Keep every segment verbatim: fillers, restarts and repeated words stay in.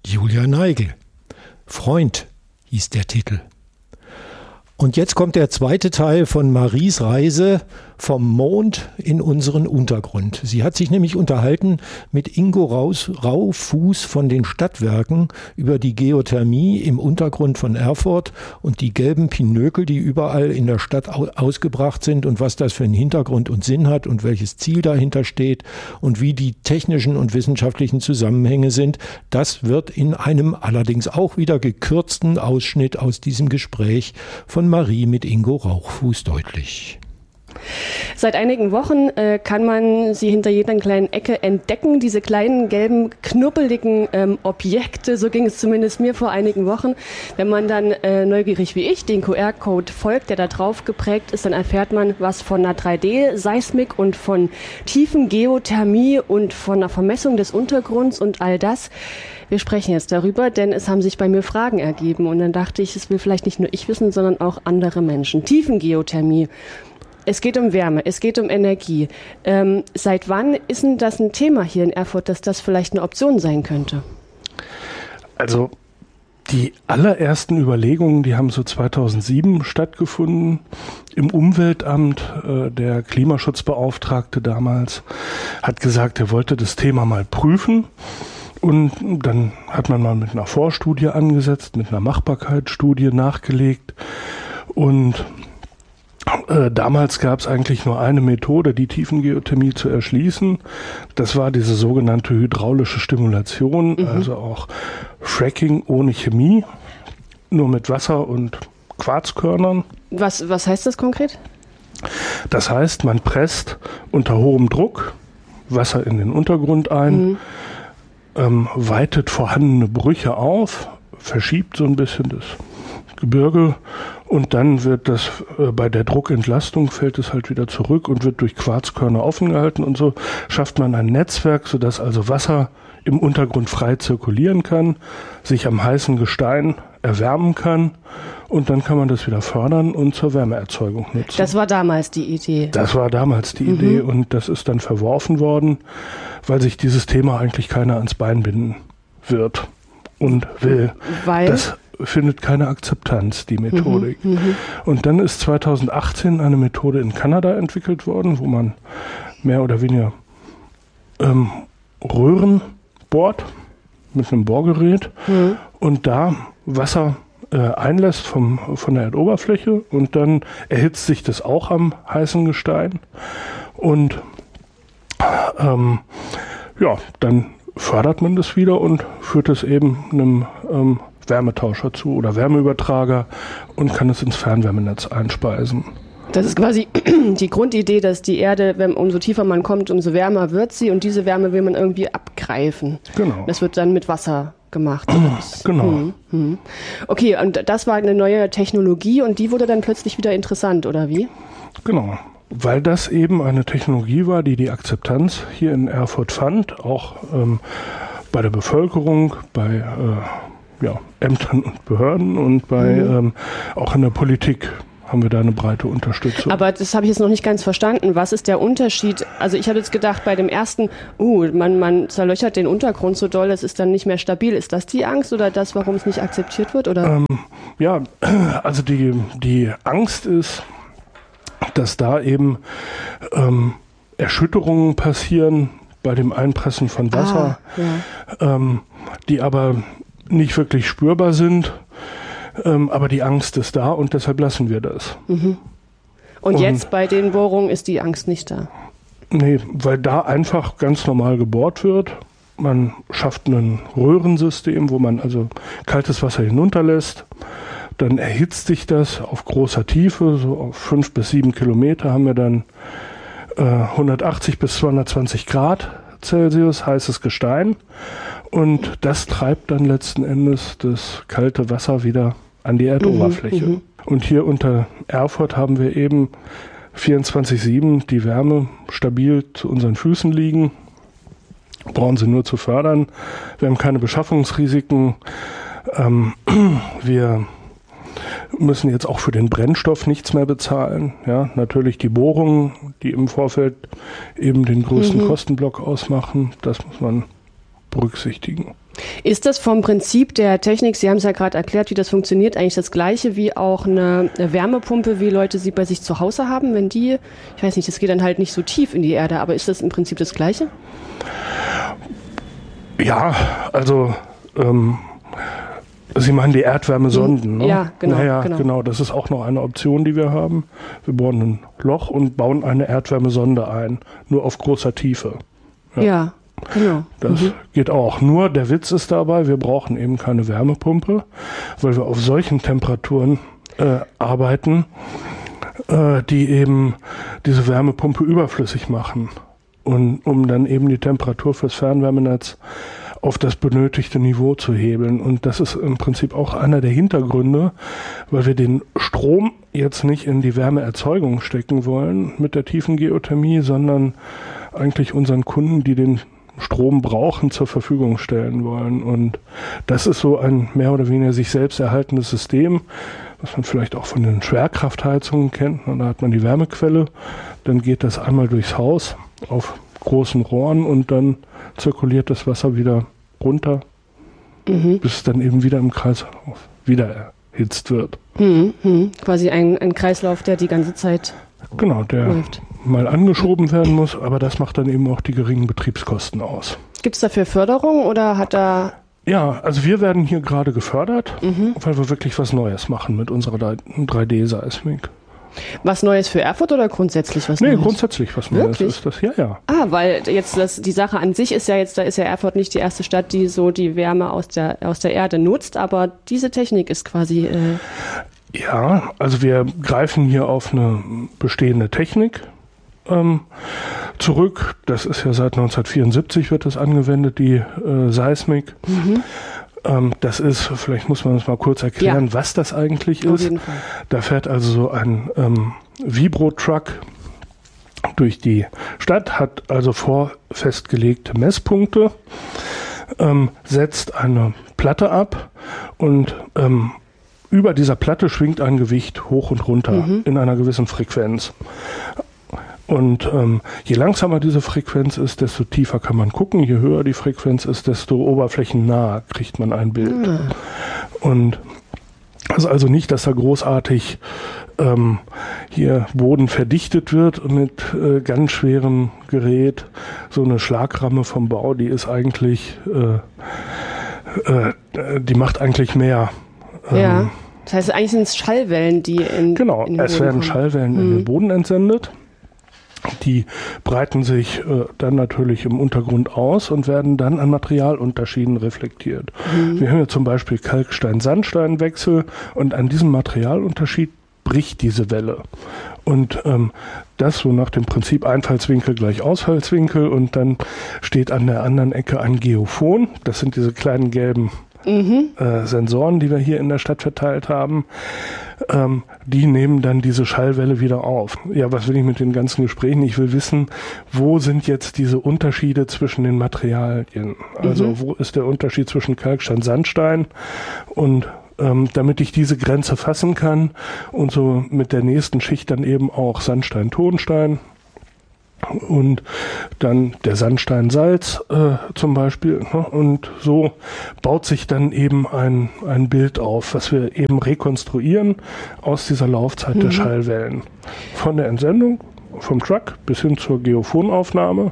Julia Neigel. Freund hieß der Titel. Und jetzt kommt der zweite Teil von Maries Reise vom Mond in unseren Untergrund. Sie hat sich nämlich unterhalten mit Ingo Raus, Raufuß von den Stadtwerken über die Geothermie im Untergrund von Erfurt und die gelben Pinökel, die überall in der Stadt ausgebracht sind und was das für einen Hintergrund und Sinn hat und welches Ziel dahinter steht und wie die technischen und wissenschaftlichen Zusammenhänge sind. Das wird in einem allerdings auch wieder gekürzten Ausschnitt aus diesem Gespräch von Marie mit Ingo Rauchfuß deutlich. Seit einigen Wochen äh, kann man sie hinter jeder kleinen Ecke entdecken, diese kleinen gelben, knubbeligen ähm, Objekte, so ging es zumindest mir vor einigen Wochen. Wenn man dann äh, neugierig wie ich den Q R-Code folgt, der da drauf geprägt ist, dann erfährt man was von einer drei D-Seismik und von Tiefengeothermie und von einer Vermessung des Untergrunds und all das. Wir sprechen jetzt darüber, denn es haben sich bei mir Fragen ergeben und dann dachte ich, es will vielleicht nicht nur ich wissen, sondern auch andere Menschen. Tiefengeothermie. Es geht um Wärme, es geht um Energie. Ähm, seit wann ist denn das ein Thema hier in Erfurt, dass das vielleicht eine Option sein könnte? Also die allerersten Überlegungen, die haben so zweitausendsieben stattgefunden. Im Umweltamt, äh, der Klimaschutzbeauftragte damals, hat gesagt, er wollte das Thema mal prüfen. Und dann hat man mal mit einer Vorstudie angesetzt, mit einer Machbarkeitsstudie nachgelegt. Und Äh, damals gab es eigentlich nur eine Methode, die Tiefengeothermie zu erschließen. Das war diese sogenannte hydraulische Stimulation, mhm. also auch Fracking ohne Chemie, nur mit Wasser und Quarzkörnern. Was, was heißt das konkret? Das heißt, man presst unter hohem Druck Wasser in den Untergrund ein, mhm. ähm, weitet vorhandene Brüche auf, verschiebt so ein bisschen das Gebirge und dann wird das äh, bei der Druckentlastung fällt es halt wieder zurück und wird durch Quarzkörner offen gehalten und so schafft man ein Netzwerk, sodass also Wasser im Untergrund frei zirkulieren kann, sich am heißen Gestein erwärmen kann und dann kann man das wieder fördern und zur Wärmeerzeugung nutzen. Das war damals die Idee. Das war damals die mhm. Idee und das ist dann verworfen worden, weil sich dieses Thema eigentlich keiner ans Bein binden wird und will. Weil? Das findet keine Akzeptanz, die Methodik. Mhm, mhm. Und dann ist zweitausendachtzehn eine Methode in Kanada entwickelt worden, wo man mehr oder weniger ähm, Röhren bohrt mit einem Bohrgerät mhm. und da Wasser äh, einlässt vom, von der Erdoberfläche und dann erhitzt sich das auch am heißen Gestein und ähm, ja, dann fördert man das wieder und führt es eben einem ähm, Wärmetauscher zu oder Wärmeübertrager und kann es ins Fernwärmenetz einspeisen. Das ist quasi die Grundidee, dass die Erde, wenn umso tiefer man kommt, umso wärmer wird sie und diese Wärme will man irgendwie abgreifen. Genau. Das wird dann mit Wasser gemacht. Genau. Hm, hm. Okay, und das war eine neue Technologie und die wurde dann plötzlich wieder interessant, oder wie? Genau. Weil das eben eine Technologie war, die die Akzeptanz hier in Erfurt fand, auch ähm, bei der Bevölkerung, bei äh, ja, Ämtern und Behörden und bei mhm. ähm, auch in der Politik haben wir da eine breite Unterstützung. Aber das habe ich jetzt noch nicht ganz verstanden. Was ist der Unterschied? Also ich habe jetzt gedacht, bei dem ersten, uh, man, man zerlöchert den Untergrund so doll, es ist dann nicht mehr stabil. Ist das die Angst oder das, warum es nicht akzeptiert wird? Oder? Ähm, ja, also die, die Angst ist, dass da eben ähm, Erschütterungen passieren bei dem Einpressen von Wasser, ah, ja. ähm, die aber nicht wirklich spürbar sind, ähm, aber die Angst ist da und deshalb lassen wir das. Mhm. Und, und jetzt bei den Bohrungen ist die Angst nicht da? Nee, weil da einfach ganz normal gebohrt wird. Man schafft ein Röhrensystem, wo man also kaltes Wasser hinunterlässt. Dann erhitzt sich das auf großer Tiefe, so auf fünf bis sieben Kilometer haben wir dann äh, hundertachtzig bis zweihundertzwanzig Grad Celsius, heißes Gestein. Und das treibt dann letzten Endes das kalte Wasser wieder an die Erdoberfläche. Mhm, und hier unter Erfurt haben wir eben vierundzwanzig sieben die Wärme stabil zu unseren Füßen liegen. Brauchen sie nur zu fördern. Wir haben keine Beschaffungsrisiken. Ähm, wir müssen jetzt auch für den Brennstoff nichts mehr bezahlen. Ja, natürlich die Bohrungen, die im Vorfeld eben den größten mhm. Kostenblock ausmachen, das muss man berücksichtigen. Ist das vom Prinzip der Technik, Sie haben es ja gerade erklärt, wie das funktioniert, eigentlich das Gleiche wie auch eine Wärmepumpe, wie Leute sie bei sich zu Hause haben, wenn die, ich weiß nicht, das geht dann halt nicht so tief in die Erde, aber ist das im Prinzip das Gleiche? Ja, also ähm, Sie meinen die Erdwärmesonden, ne? Ja, genau, naja, genau. genau. Das ist auch noch eine Option, die wir haben. Wir bohren ein Loch und bauen eine Erdwärmesonde ein, nur auf großer Tiefe. Ja, ja genau. Das mhm. geht auch. Nur der Witz ist dabei, wir brauchen eben keine Wärmepumpe, weil wir auf solchen Temperaturen äh, arbeiten, äh, die eben diese Wärmepumpe überflüssig machen. Und um dann eben die Temperatur fürs Fernwärmenetz auf das benötigte Niveau zu hebeln. Und das ist im Prinzip auch einer der Hintergründe, weil wir den Strom jetzt nicht in die Wärmeerzeugung stecken wollen mit der tiefen Geothermie, sondern eigentlich unseren Kunden, die den Strom brauchen, zur Verfügung stellen wollen. Und das ist so ein mehr oder weniger sich selbst erhaltendes System, was man vielleicht auch von den Schwerkraftheizungen kennt. Und da hat man die Wärmequelle, dann geht das einmal durchs Haus auf großen Rohren und dann zirkuliert das Wasser wieder runter, mhm. bis es dann eben wieder im Kreislauf wieder erhitzt wird. Mhm, mhm. Quasi ein, ein Kreislauf, der die ganze Zeit Genau, der läuft. mal angeschoben werden muss, aber das macht dann eben auch die geringen Betriebskosten aus. Gibt es dafür Förderung oder hat da... Ja, also wir werden hier gerade gefördert, mhm. weil wir wirklich was Neues machen mit unserer drei D-Seismik. Was Neues für Erfurt oder grundsätzlich was nee, Neues? Nee, grundsätzlich was Neues ist das, ja, ja. Ah, weil jetzt das, die Sache an sich ist ja jetzt, da ist ja Erfurt nicht die erste Stadt, die so die Wärme aus der, aus der Erde nutzt, aber diese Technik ist quasi... Äh ja, also wir greifen hier auf eine bestehende Technik ähm, zurück. Das ist ja seit neunzehnhundertvierundsiebzig wird das angewendet, die äh, Seismik. Mhm. Das ist, vielleicht muss man das mal kurz erklären, ja. was das eigentlich ist. Auf jeden Fall. Da fährt also so ein ähm, Vibro-Truck durch die Stadt, hat also vorfestgelegte Messpunkte, ähm, setzt eine Platte ab und ähm, über dieser Platte schwingt ein Gewicht hoch und runter mhm. in einer gewissen Frequenz. Und ähm, je langsamer diese Frequenz ist, desto tiefer kann man gucken. Je höher die Frequenz ist, desto oberflächennah kriegt man ein Bild. Mhm. Und also, also nicht, dass da großartig ähm, hier Boden verdichtet wird mit äh, ganz schwerem Gerät. So eine Schlagramme vom Bau, die ist eigentlich, äh, äh, die macht eigentlich mehr. Ähm, ja, das heißt eigentlich sind es Schallwellen, die in, genau, in den es Boden werden kommen. Schallwellen mhm. in den Boden entsendet. Die breiten sich äh, dann natürlich im Untergrund aus und werden dann an Materialunterschieden reflektiert. Mhm. Wir haben ja zum Beispiel Kalkstein-Sandstein-Wechsel und an diesem Materialunterschied bricht diese Welle. Und ähm, das so nach dem Prinzip Einfallswinkel gleich Ausfallswinkel und dann steht an der anderen Ecke ein Geophon. Das sind diese kleinen gelben Mhm. Äh, Sensoren, die wir hier in der Stadt verteilt haben, ähm, die nehmen dann diese Schallwelle wieder auf. Ja, was will ich mit den ganzen Gesprächen? Ich will wissen, wo sind jetzt diese Unterschiede zwischen den Materialien? Also mhm. wo ist der Unterschied zwischen Kalkstein, Sandstein? Und ähm, damit ich diese Grenze fassen kann und so mit der nächsten Schicht dann eben auch Sandstein, Tonstein, und dann der Sandstein-Salz äh, zum Beispiel. Ne? Und so baut sich dann eben ein, ein Bild auf, was wir eben rekonstruieren aus dieser Laufzeit mhm. der Schallwellen. Von der Entsendung vom Truck bis hin zur Geophonaufnahme.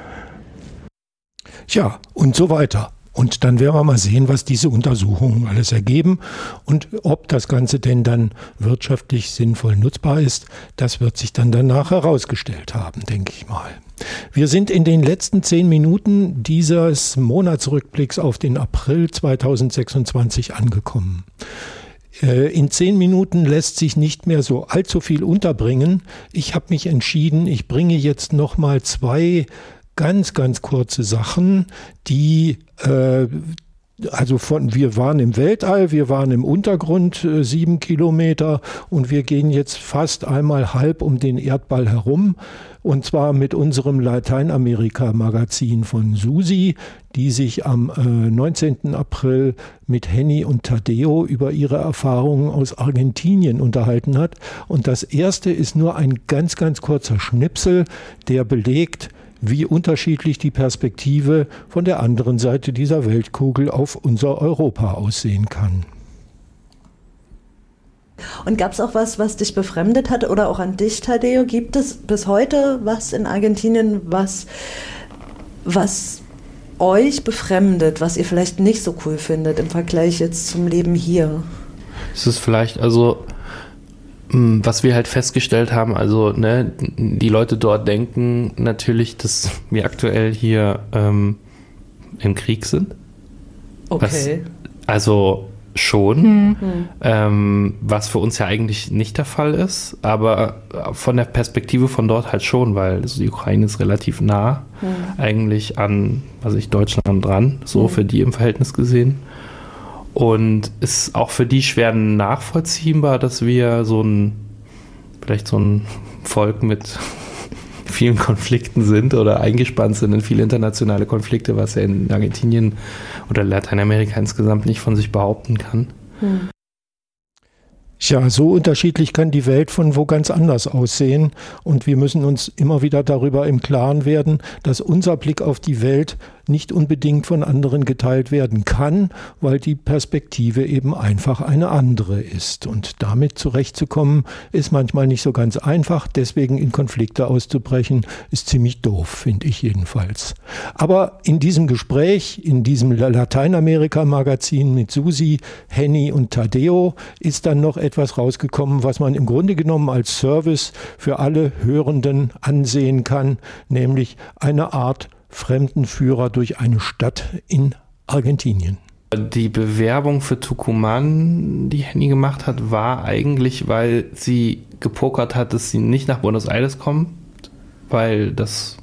Ja, und so weiter. Und dann werden wir mal sehen, was diese Untersuchungen alles ergeben und ob das Ganze denn dann wirtschaftlich sinnvoll nutzbar ist. Das wird sich dann danach herausgestellt haben, denke ich mal. Wir sind in den letzten zehn Minuten dieses Monatsrückblicks auf den April zweitausendsechsundzwanzig angekommen. In zehn Minuten lässt sich nicht mehr so allzu viel unterbringen. Ich habe mich entschieden, ich bringe jetzt noch mal zwei ganz, ganz kurze Sachen, die, äh, also von, wir waren im Weltall, wir waren im Untergrund äh, sieben Kilometer und wir gehen jetzt fast einmal halb um den Erdball herum. Und zwar mit unserem Lateinamerika-Magazin von Susi, die sich am äh, neunzehnten April mit Henny und Tadeo über ihre Erfahrungen aus Argentinien unterhalten hat. Und das erste ist nur ein ganz, ganz kurzer Schnipsel, der belegt, wie unterschiedlich die Perspektive von der anderen Seite dieser Weltkugel auf unser Europa aussehen kann. Und gab es auch was, was dich befremdet hat oder auch an dich, Tadeo? Gibt es bis heute was in Argentinien, was, was euch befremdet, was ihr vielleicht nicht so cool findet im Vergleich jetzt zum Leben hier? Es ist vielleicht, also was wir halt festgestellt haben, also ne, die Leute dort denken natürlich, dass wir aktuell hier ähm, im Krieg sind. Okay. Was, also schon, mhm. ähm, was für uns ja eigentlich nicht der Fall ist, aber von der Perspektive von dort halt schon, weil also die Ukraine ist relativ nah mhm. eigentlich an, also ich Deutschland dran, so mhm. für die im Verhältnis gesehen. Und ist auch für die schwer nachvollziehbar, dass wir so ein, vielleicht so ein Volk mit vielen Konflikten sind oder eingespannt sind in viele internationale Konflikte, was er in Argentinien oder Lateinamerika insgesamt nicht von sich behaupten kann. Hm. Ja, so unterschiedlich kann die Welt von wo ganz anders aussehen und wir müssen uns immer wieder darüber im Klaren werden, dass unser Blick auf die Welt nicht unbedingt von anderen geteilt werden kann, weil die Perspektive eben einfach eine andere ist. Und damit zurechtzukommen, ist manchmal nicht so ganz einfach. Deswegen in Konflikte auszubrechen, ist ziemlich doof, finde ich jedenfalls. Aber in diesem Gespräch, in diesem Lateinamerika-Magazin mit Susi, Henny und Tadeo, ist dann noch etwas rausgekommen, was man im Grunde genommen als Service für alle Hörenden ansehen kann, nämlich eine Art Fremdenführer durch eine Stadt in Argentinien. Die Bewerbung für Tucumán, die Henny gemacht hat, war eigentlich, weil sie gepokert hat, dass sie nicht nach Buenos Aires kommt, weil das,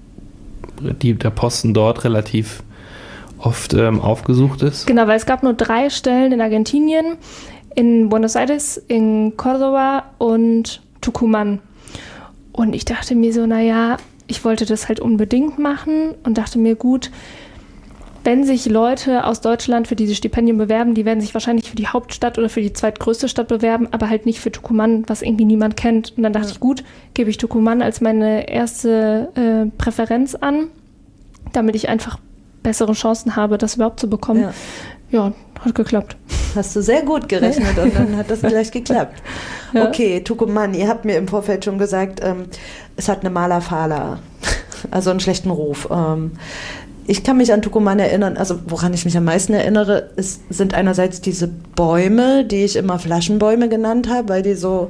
die, der Posten dort relativ oft ähm, aufgesucht ist. Genau, weil es gab nur drei Stellen in Argentinien, in Buenos Aires, in Córdoba und Tucumán. Und ich dachte mir so, naja, ich wollte das halt unbedingt machen und dachte mir, gut, wenn sich Leute aus Deutschland für diese Stipendien bewerben, die werden sich wahrscheinlich für die Hauptstadt oder für die zweitgrößte Stadt bewerben, aber halt nicht für Tucumán, was irgendwie niemand kennt. Und dann dachte ja. ich, gut, gebe ich Tucumán als meine erste äh, Präferenz an, damit ich einfach bessere Chancen habe, das überhaupt zu bekommen. Ja, ja hat geklappt. Hast du sehr gut gerechnet und dann hat das gleich geklappt. Ja. Okay, Tucumán, ihr habt mir im Vorfeld schon gesagt, ähm, es hat eine Mala Fala, also einen schlechten Ruf. Ähm, ich kann mich an Tucumán erinnern, also woran ich mich am meisten erinnere, ist, sind einerseits diese Bäume, die ich immer Flaschenbäume genannt habe, weil die so,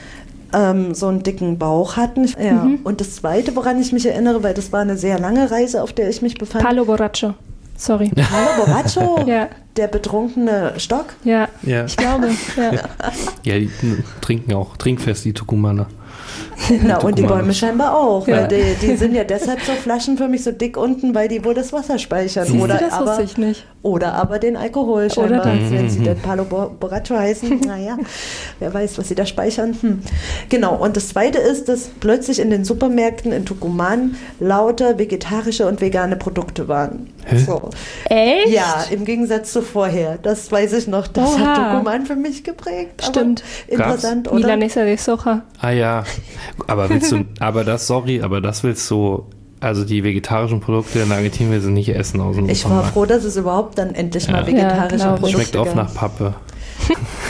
ähm, so einen dicken Bauch hatten. Ja. Mhm. Und das Zweite, woran ich mich erinnere, weil das war eine sehr lange Reise, auf der ich mich befand. Palo Borracho. Sorry. Palo Borracho? Ja. Der betrunkene Stock? Ja, ja. ich glaube. Ja, ja die trinken auch trinkfest, die Tucumaner. Na, und die Bäume scheinbar auch, ja. weil die, die sind ja deshalb so flaschenförmig so dick unten, weil die wohl das Wasser speichern. Siehst oder du, das aber, wusste ich nicht. Oder aber den Alkohol scheinbar, oder das. wenn sie denn Palo Borracho heißen. Naja, wer weiß, was sie da speichern. Hm. Genau, und das Zweite ist, dass plötzlich in den Supermärkten in Tucumán lauter vegetarische und vegane Produkte waren. Hä? So. Echt? Ja, im Gegensatz zu vorher. Das weiß ich noch, das Oha. hat Tucumán für mich geprägt. Stimmt. Aber interessant, Gab's? oder? Milanesa de Soja. Ah ja, aber willst du, aber das, sorry, aber das willst du, also die vegetarischen Produkte in Argentinien willst du nicht essen aus dem Ich war froh, dass es überhaupt dann endlich mal ja. vegetarische ja, Produkte Schmeckt oft gab. nach Pappe.